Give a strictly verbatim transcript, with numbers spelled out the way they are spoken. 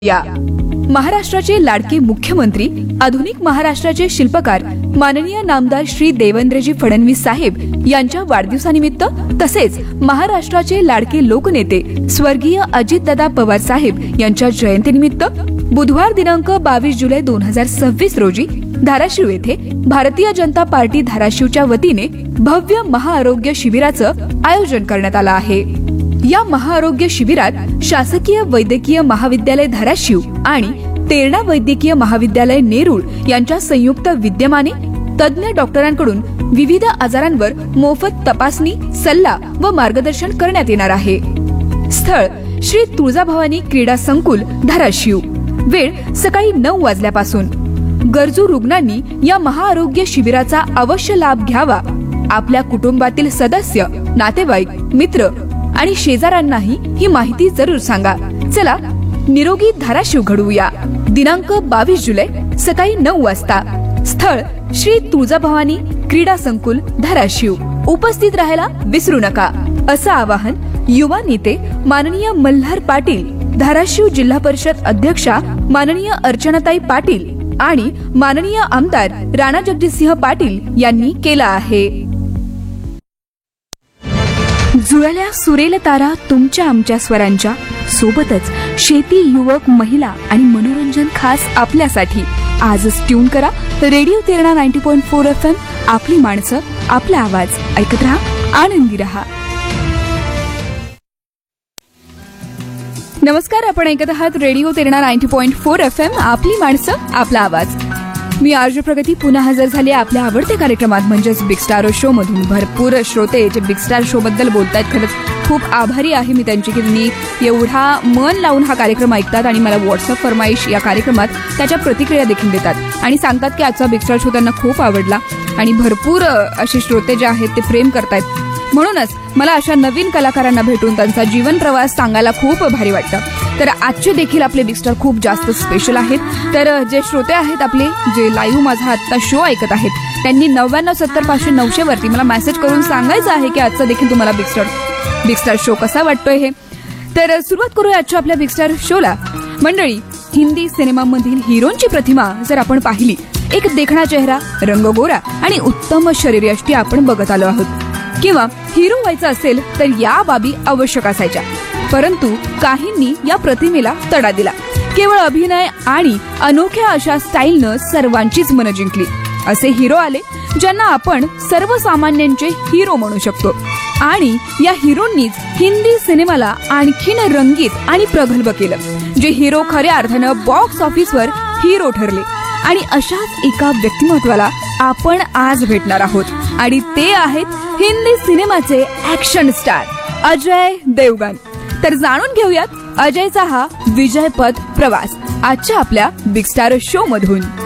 या महाराष्ट्राचे लाडके मुख्यमंत्री, आधुनिक महाराष्ट्राचे शिल्पकार माननीय नामदार श्री देवेंद्रजी फडणवीस साहेब यांच्या वाढदिवसानिमित्त तसेच महाराष्ट्राचे लाडके लोकनेते स्वर्गीय अजितदादा पवार साहेब यांच्या जयंतीनिमित्त बुधवार दिनांक बावीस जुलै दोन हजार सव्वीस रोजी धाराशिव येथे भारतीय जनता पार्टी धाराशिवच्या वतीने भव्य महाआरोग्य शिबिराचं आयोजन करण्यात आलं आहे। या महाआरोग्य शिबिरात शासकीय वैद्यकीय महाविद्यालय धाराशिव आणि तेरणा वैद्यकीय महाविद्यालय नेरूळ यांच्या संयुक्त विद्यमाने तज्ञ डॉक्टरांकडून विविध आजारांवर मोफत तपासणी, सल्ला व मार्गदर्शन करण्यात येणार आहे। स्थळ श्री तुळजाभवानी क्रीडा संकुल धाराशिव। वेळ सकाळी नऊ वाजल्यापासून। गरजू रुग्णांनी या महाआरोग्य शिबिराचा अवश्य लाभ घ्यावा। आपल्या कुटुंबातील सदस्य, नातेवाईक, मित्र आणि शेजाऱ्यांनाही ही माहिती जरूर सांगा। चला निरोगी धाराशिव घडवूया। दिनांक बावीस जुलै सकाळी नऊ वाजता। स्थळ श्री तुळजाभवानी क्रीडा संकुल धाराशिव। उपस्थित राहायला विसरू नका, असं आवाहन युवा नेते माननीय मल्हार पाटील, धाराशिव जिल्हा परिषद अध्यक्षा माननीय अर्चनाताई पाटील आणि माननीय आमदार राणा जगजितसिंह पाटील यांनी केला आहे। जुळल्या सुरेल तारा तुमच्या आमच्या स्वरांच्या सोबतच शेती, युवक, महिला आणि मनोरंजन खास आपल्यासाठी आजच ट्यून करा रेडिओ तेरणा नव्वद पॉइंट चार एफ एम। आपली माणसं, आपला आवाज ऐकत रहा, आनंदी रहा। नमस्कार, आपण ऐकत आहात रेडिओ तेरणा नव्वद पॉइंट चार एफ एम, आपली माणसं, आपला आवाज। मी आरजे प्रगती पुन्हा हजर झाली आपल्या आवडत्या कार्यक्रमात म्हणजेच बिग स्टार शो मधून। भरपूर श्रोते जे बिग स्टार शो बद्दल बोलतायत, खरंच खूप आभारी आहे मी त्यांची की त्यांनी एवढा मन लावून हा कार्यक्रम ऐकतात आणि मला व्हॉट्सअप फरमाईश या कार्यक्रमात त्याच्या प्रतिक्रिया देखील देतात आणि सांगतात की आजचा बिग स्टार शो त्यांना खूप आवडला आणि भरपूर असे श्रोते जे आहेत ते प्रेम करतायत। म्हणूनच मला अशा नवीन कलाकारांना भेटून त्यांचा जीवन प्रवास सांगायला खूप भारी वाटतं। तर आजचे देखील आपले बिग स्टार खूप जास्त स्पेशल आहेत। तर जे श्रोते आहेत आपले, जे लाईव्ह माझा आजचा शो ऐकत आहेत, त्यांनी नव्याण्णव सत्तर पाचशे नऊशे वरती मला मेसेज करून सांगायचं आहे की आजचा देखील तुम्हाला big star big star show कसा वाटतोय हे। तर सुरुवात करूया आजच्या आपल्या बिग स्टार शोला। मंडळी, हिंदी सिनेमामधील हिरोंची प्रतिमा जर आपण पाहिली, एक देखणा चेहरा, रंग गोरा आणि उत्तम शरीरयष्टी आपण बघत आलो आहोत। किंवा हिरो व्हायचं असेल तर या बाबी आवश्यक असायच्या, परंतु काहींनी या प्रतिमेला तडा दिला। केवळ अभिनय आणि अनोख्या अशा स्टाईलनं सर्वांचीच मनं जिंकली। असे हिरो आले ज्यांना आपण सर्वसामान्यांचे हिरो म्हणू शकतो आणि या हिरोंनीच हिंदी सिनेमाला आणखीन रंगीत आणि प्रगल्भ केलं। जे हिरो खऱ्या अर्थानं बॉक्स ऑफिसवर हिरो ठरले आणि अशाच एका व्यक्तिमत्वाला आपण आज भेटणार आहोत आणि ते आहेत हिंदी सिनेमाचे ऍक्शन स्टार अजय देवगण। तर जाणून घेऊयात अजयचा हा विजयपथ प्रवास आजच्या आपल्या बिग स्टार शो मधून।